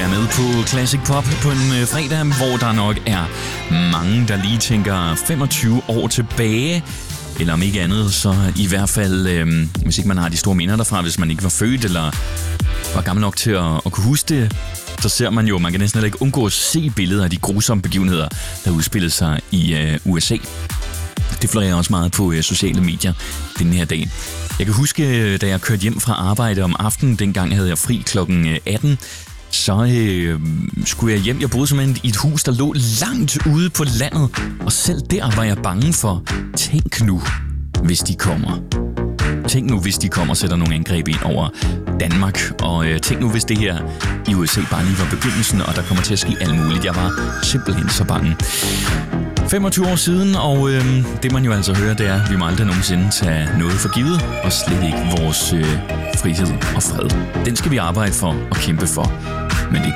er med på Classic Pop på en fredag, hvor der nok er mange, der lige tænker 25 år tilbage. Eller om ikke andet, så i hvert fald, hvis ikke man har de store minder derfra, hvis man ikke var født eller var gammel nok til at kunne huske det, så ser man jo, man kan næsten ikke undgå at se billeder af de grusomme begivenheder, der udspillede sig i USA. Det florerer også meget på sociale medier den her dag. Jeg kan huske, da jeg kørte hjem fra arbejde om aftenen, dengang havde jeg fri klokken 18, så skulle jeg hjem. Jeg boede simpelthen i et hus, der lå langt ude på landet, og selv der var jeg bange for, tænk nu, hvis de kommer. Tænk nu, hvis de kommer og sætter nogle angreb ind over Danmark, og tænk nu, hvis det her i USA bare lige var begyndelsen, og der kommer til at ske alt muligt. Jeg var simpelthen så bange. 25 år siden, og det man jo altså hører, det er, at vi må aldrig nogensinde tage noget for givet, og slet ikke vores frihed og fred. Den skal vi arbejde for og kæmpe for, men det